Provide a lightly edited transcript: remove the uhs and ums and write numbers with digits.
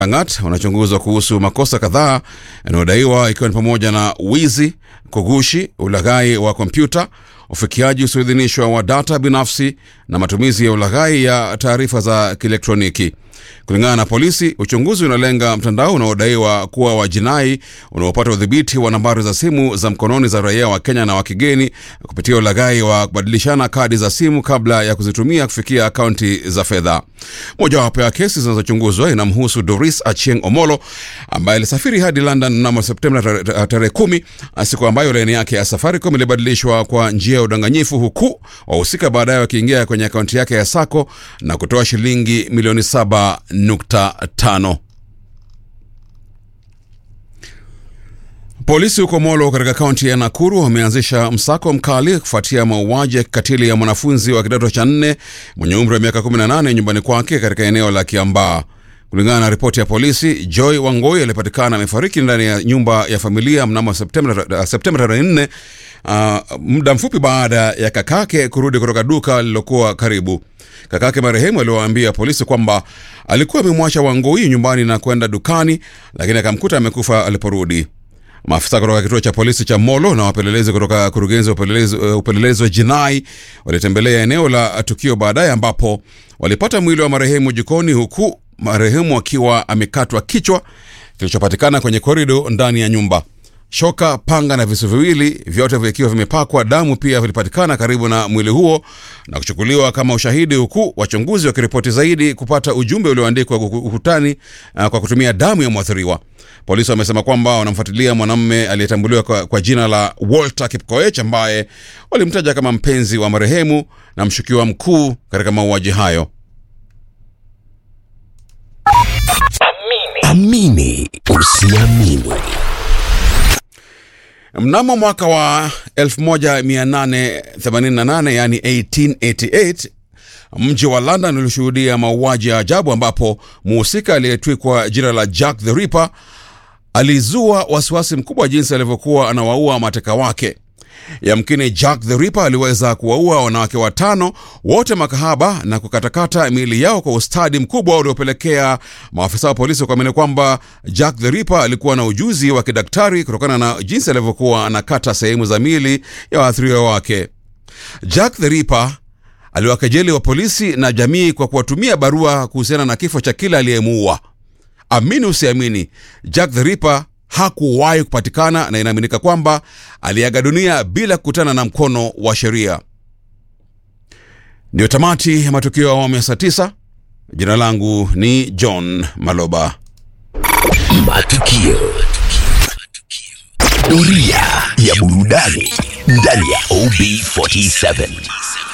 Langat wanachunguzwa kuhusu makosa kadhaa yanayodaiwa ikiwa ni pamoja na wizi, kugushi, ulaghai wa kompyuta, ufikiaji usioidhinishwa wa data binafsi na matumizi ya ulaghai ya taarifa za kielektroniki. Kulingana na polisi, uchunguzi unalenga mtandao unaodaiwa kuwa wa jinai unaopata udhibiti wa nambari za simu za mkononi za raia wa Kenya na wa kigeni kupitia ulaghai wa kubadilishana kadi za simu kabla ya kuzitumia kufikia akaunti za fedha. Mojawapo ya kesi zinazochunguzwa inamhusu Doris Achieng Omolo ambaye alisafiri hadi London mnamo Septemba tarehe 10, siku ambayo laini yake ya Safaricom ilibadilishwa kwa njia ya udanganyifu, huku wahusika baadaye wakiingia kwenye akaunti yake ya Sacco na kutoa shilingi milioni 7.5. Polisi huko Molo katika kaunti ya Nakuru wameanzisha msako mkali kufuatia mauaji ya kikatili ya mwanafunzi wa kidato cha 4 mwenye umri wa miaka 18 nyumbani kwake katika eneo la Kiambaa. Kulingana na ripoti ya polisi, Joy Wangoi alipatikana amefariki ndani ya nyumba ya familia mnamo Septemba tarehe 4, muda mfupi baada ya kakake kurudi kutoka duka lililokuwa karibu. Kakake marehemu aliwaambia polisi kwamba alikuwa amemwacha Wangoi nyumbani na kwenda dukani, lakini akamkuta amekufa aliporudi. Maafisa kutoka kituo cha polisi cha Molo na wapelelezi kutoka kurugenzi wa upelelezi wa jinai walitembelea eneo la tukio baadaye, ambapo walipata mwili wa marehemu jikoni, huku marehemu akiwa amekatwa kichwa kilichopatikana kwenye korido ndani ya nyumba. Shoka, panga na visu viwili, vyote vikiwa vimepakwa damu, pia vilipatikana karibu na mwili huo na kuchukuliwa kama ushahidi, huku wachunguzi wakiripoti zaidi kupata ujumbe ulioandikwa ukutani kwa kutumia damu ya mwathiriwa. Polisi wamesema kwamba wanamfuatilia mwanamume aliyetambuliwa kwa jina la Walter Kipkoech ambaye walimtaja kama mpenzi wa marehemu na mshukiwa mkuu katika mauaji hayo. Amini usiamini. Mnamo mwaka wa 1888, yani 1888, mji wa London ulishuhudia mauaji ya ajabu ambapo mhusika aliyetwikwa jina la Jack the Ripper alizua wasiwasi mkubwa jinsi alivyokuwa anawaua mateka wake. Yamkini Jack the Ripper aliweza kuwaua wanawake 5, wote makahaba, na kukatakata miili yao kwa ustadi mkubwa uliopelekea maafisa wa polisi kuamini kwamba Jack the Ripper alikuwa na ujuzi wa kidaktari kutokana na jinsi alivyokuwa anakata sehemu za miili ya waathiriwa wake. Jack the Ripper aliwakejeli wa polisi na jamii kwa kuwatumia barua kuhusiana na kifo cha kila aliyemuua. Amini usiamini, Jack the Ripper hakuwahi kupatikana na inaaminika kwamba aliaga dunia bila kukutana na mkono wa sheria. Ndio tamati ya matukio ya awamu ya saa 9. Jina langu ni John Maloba. Matukio. Doria ya burudani ndani ya OB47.